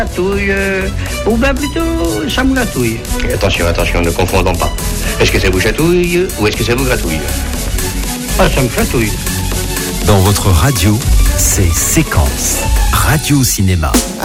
Chatouille, ou bien plutôt ça me gratouille. Attention, attention, ne confondons pas. Est-ce que ça vous chatouille ou est-ce que ça vous gratouille? Ah, ça me chatouille. Dans votre radio, c'est Séquence Radio Cinéma.